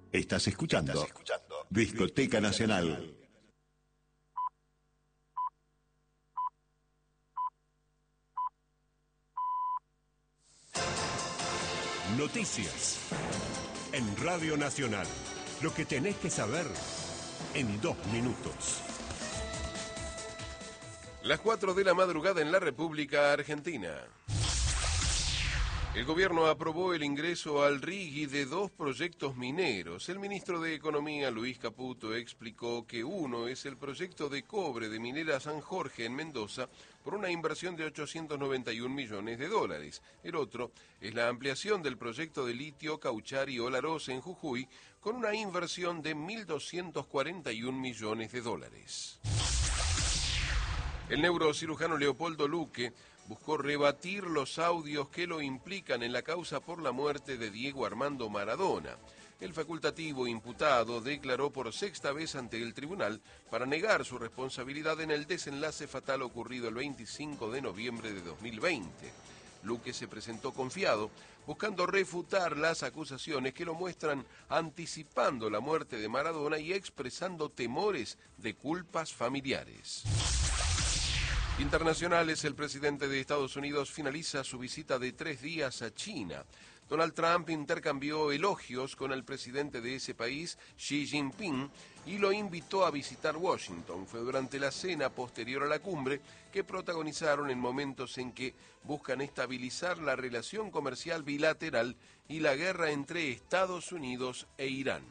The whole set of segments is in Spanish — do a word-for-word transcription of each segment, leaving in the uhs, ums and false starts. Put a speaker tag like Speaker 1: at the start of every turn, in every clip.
Speaker 1: Estás escuchando, Estás escuchando. Discoteca Nacional.
Speaker 2: Noticias en Radio Nacional. Lo que tenés que saber en dos minutos.
Speaker 3: Las cuatro de la madrugada en la República Argentina. El gobierno aprobó el ingreso al RIGI de dos proyectos mineros. El ministro de Economía, Luis Caputo, explicó que uno es el proyecto de cobre de Minera San Jorge en Mendoza por una inversión de ochocientos noventa y un millones de dólares. El otro es la ampliación del proyecto de litio Cauchari Olaroz en Jujuy con una inversión de mil doscientos cuarenta y un millones de dólares. El neurocirujano Leopoldo Luque buscó rebatir los audios que lo implican en la causa por la muerte de Diego Armando Maradona. El facultativo imputado declaró por sexta vez ante el tribunal para negar su responsabilidad en el desenlace fatal ocurrido el veinticinco de noviembre de dos mil veinte. Luque se presentó confiado, buscando refutar las acusaciones que lo muestran anticipando la muerte de Maradona y expresando temores de culpas familiares. Internacionales, el presidente de Estados Unidos finaliza su visita de tres días a China. Donald Trump intercambió elogios con el presidente de ese país, Xi Jinping, y lo invitó a visitar Washington. Fue durante la cena posterior a la cumbre que protagonizaron en momentos en que buscan estabilizar la relación comercial bilateral y la guerra entre Estados Unidos e Irán.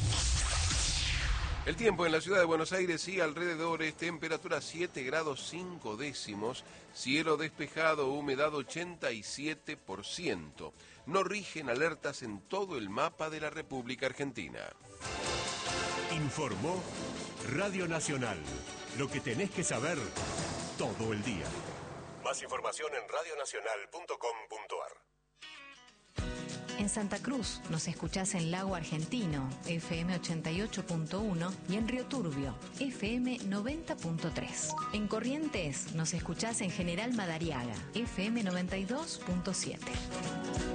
Speaker 3: El tiempo en la ciudad de Buenos Aires y alrededores, temperatura siete grados cinco décimos, cielo despejado, humedad ochenta y siete por ciento. No rigen alertas en todo el mapa de la República Argentina.
Speaker 2: Informó Radio Nacional. Lo que tenés que saber todo el día. Más información en radio nacional punto com punto a r.
Speaker 4: En Santa Cruz nos escuchás en Lago Argentino, F M ochenta y ocho punto uno, y en Río Turbio, F M noventa punto tres. En Corrientes nos escuchás en General Madariaga, F M noventa y dos punto siete.